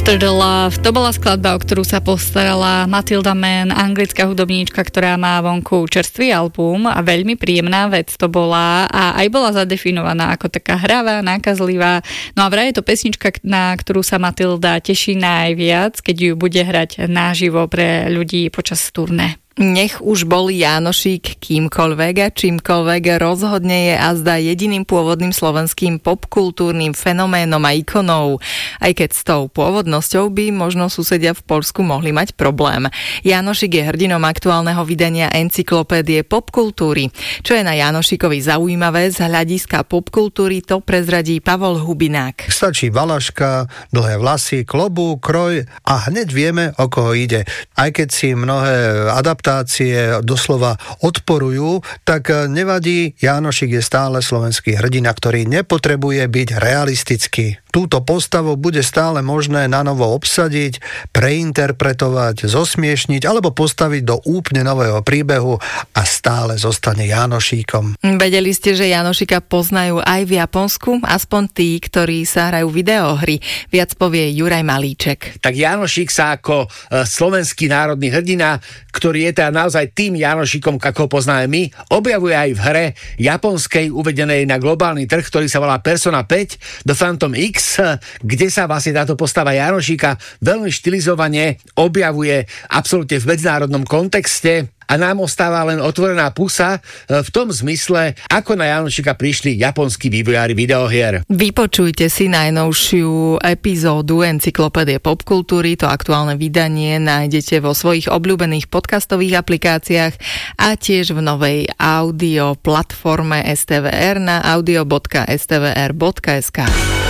After the Love, to bola skladba, o ktorú sa postarala Matilda Mann, anglická hudobníčka, ktorá má vonku čerstvý album a veľmi príjemná vec to bola a aj bola zadefinovaná ako taká hravá, nákazlivá. No a vraj je to pesnička, na ktorú sa Matilda teší najviac, keď ju bude hrať naživo pre ľudí počas turné. Nech už bol Jánošík kýmkoľvek a čímkoľvek, rozhodne je azda jediným pôvodným slovenským popkultúrnym fenoménom a ikonou. Aj keď s tou pôvodnosťou by možno susedia v Poľsku mohli mať problém. Jánošík je hrdinom aktuálneho vydania encyklopédie popkultúry. Čo je na Jánošíkovi zaujímavé z hľadiska popkultúry, to prezradí Pavol Hubinák. Stačí valaška, dlhé vlasy, klobúk, kroj a hneď vieme, o koho ide. Aj keď si mnohé adaptácie doslova odporujú, tak nevadí, Jánošík je stále slovenský hrdina, ktorý nepotrebuje byť realistický. Túto postavu bude stále možné nanovo obsadiť, preinterpretovať, zosmiešniť alebo postaviť do úplne nového príbehu a stále zostane Jánošíkom. Vedeli ste, že Jánošíka poznajú aj v Japonsku? Aspoň tí, ktorí sa hrajú videohry. Viac povie Juraj Malíček. Tak Jánošík sa ako slovenský národný hrdina, ktorý je teda naozaj tým Jánošíkom, ako ho poznáme my, objavuje aj v hre japonskej uvedenej na globálny trh, ktorý sa volá Persona 5 The Phantom X, kde sa vlastne táto postava Jánošíka veľmi štilizovane objavuje absolútne v medzinárodnom kontexte. A nám ostáva len otvorená pusa v tom zmysle, ako na Jánošíka prišli japonskí vývojári videohier. Vypočujte si najnovšiu epizódu encyklopédie popkultúry, to aktuálne vydanie nájdete vo svojich obľúbených podcastových aplikáciách a tiež v novej audio platforme STVR na audio.stvr.sk.